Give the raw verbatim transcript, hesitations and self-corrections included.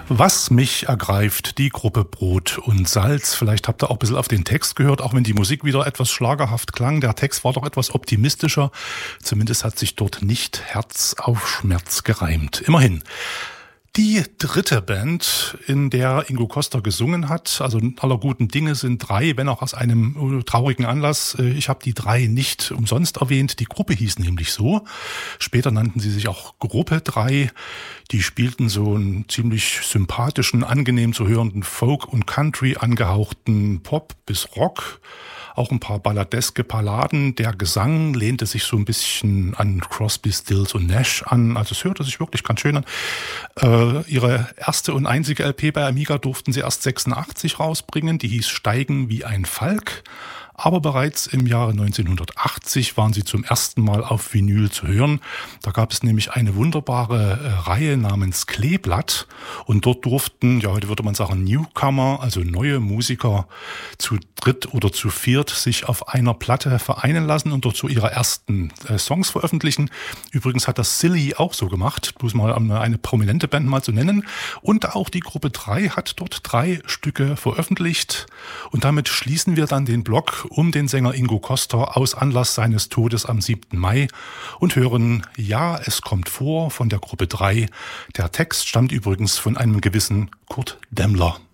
Was mich ergreift, die Gruppe Brot und Salz. Vielleicht habt ihr auch ein bisschen auf den Text gehört, auch wenn die Musik wieder etwas schlagerhaft klang. Der Text war doch etwas optimistischer. Zumindest hat sich dort nicht Herz auf Schmerz gereimt. Immerhin. Die dritte Band, in der Ingo Coster gesungen hat, also aller guten Dinge sind drei, wenn auch aus einem traurigen Anlass. Ich habe die drei nicht umsonst erwähnt. Die Gruppe hieß nämlich so. Später nannten sie sich auch Gruppe drei. Die spielten so einen ziemlich sympathischen, angenehm zu hörenden Folk- und Country angehauchten Pop bis Rock. Auch ein paar balladeske Balladen. Der Gesang lehnte sich so ein bisschen an Crosby, Stills und Nash an. Also es hörte sich wirklich ganz schön an. Äh, ihre erste und einzige L P bei Amiga durften sie erst sechsundachtzig rausbringen. Die hieß Steigen wie ein Falk. Aber bereits im Jahre neunzehnhundertachtzig waren sie zum ersten Mal auf Vinyl zu hören. Da gab es nämlich eine wunderbare äh, Reihe namens Kleeblatt. Und dort durften, ja heute würde man sagen Newcomer, also neue Musiker zu dritt oder zu viert sich auf einer Platte vereinen lassen und dort so ihre ersten äh, Songs veröffentlichen. Übrigens hat das Silly auch so gemacht, bloß mal eine, eine prominente Band mal zu nennen. Und auch die Gruppe drei hat dort drei Stücke veröffentlicht. Und damit schließen wir dann den Blog um den Sänger Ingo Coster aus Anlass seines Todes am siebten Mai und hören Ja, es kommt vor von der Gruppe drei. Der Text stammt übrigens von einem gewissen Kurt Demmler.